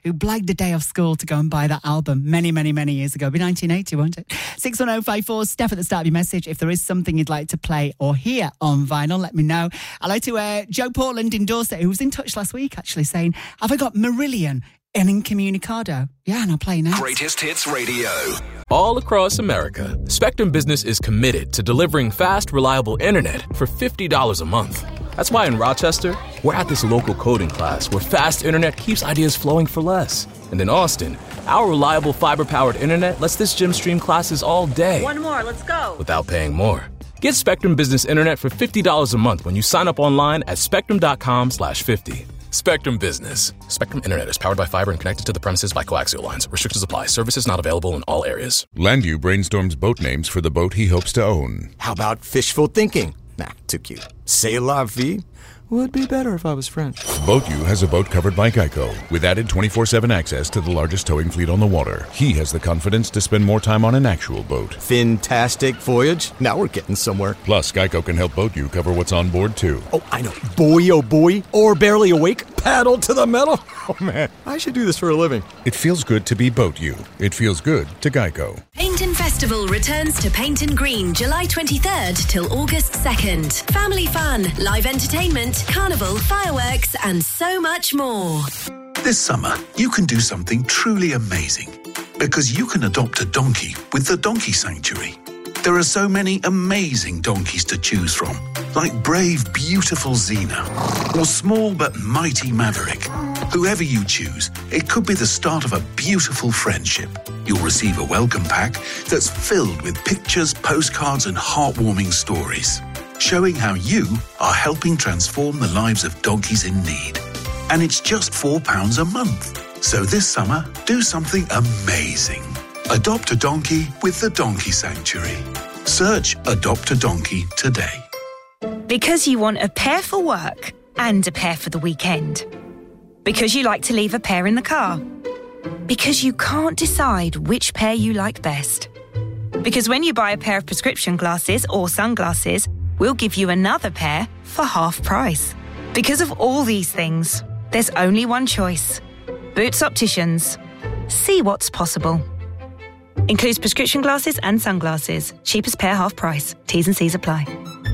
who blagged a day off school to go and buy that album many, many, many years ago. It'll be 1980, won't it? 61054, Steph at the start of your message. If there is something you'd like to play or hear on vinyl, let me know. Hello to Joe Portland in Dorset, who was in touch last week, actually, saying, have I got Marillion and Incommunicado? Yeah, and I'll play now. Greatest Hits Radio. All across America, Spectrum Business is committed to delivering fast, reliable internet for $50 a month. That's why in Rochester, we're at this local coding class where fast internet keeps ideas flowing for less. And in Austin, our reliable fiber-powered internet lets this gym stream classes all day. One more, let's go. Without paying more. Get Spectrum Business Internet for $50 a month when you sign up online at spectrum.com/50. Spectrum Business. Spectrum Internet is powered by fiber and connected to the premises by coaxial lines. Restrictions apply. Services not available in all areas. Landu brainstorms boat names for the boat he hopes to own. How about fishful thinking? Nah, too cute. C'est la vie? Would be better if I was French. BoatU has a boat covered by Geico, with added 24/7 access to the largest towing fleet on the water. He has the confidence to spend more time on an actual boat. Fantastic voyage. Now we're getting somewhere. Plus, Geico can help BoatU cover what's on board, too. Oh, I know. Boy, oh boy. Or barely awake. Paddle to the metal. Oh, man. I should do this for a living. It feels good to be BoatU. It feels good to Geico. Painton Festival returns to Painton Green July 23rd till August 2nd. Family fun, live entertainment, carnival, fireworks, and so much more. This summer, you can do something truly amazing because you can adopt a donkey with the Donkey Sanctuary. There are so many amazing donkeys to choose from, like brave, beautiful Xena or small but mighty Maverick. Whoever you choose, it could be the start of a beautiful friendship. You'll receive a welcome pack that's filled with pictures, postcards, and heartwarming stories, showing how you are helping transform the lives of donkeys in need. And it's just £4 a month. So this summer, do something amazing. Adopt a donkey with the Donkey Sanctuary. Search Adopt a Donkey today. Because you want a pair for work and a pair for the weekend. Because you like to leave a pair in the car. Because you can't decide which pair you like best. Because when you buy a pair of prescription glasses or sunglasses, we'll give you another pair for half price. Because of all these things, there's only one choice. Boots Opticians. See what's possible. Includes prescription glasses and sunglasses. Cheapest pair, half price. T's and C's apply.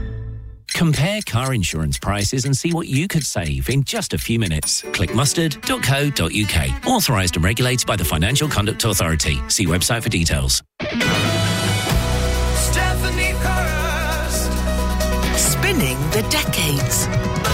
Compare car insurance prices and see what you could save in just a few minutes. Click mustard.co.uk. Authorised and regulated by the Financial Conduct Authority. See website for details. Stephanie Hurst. Spinning the decades.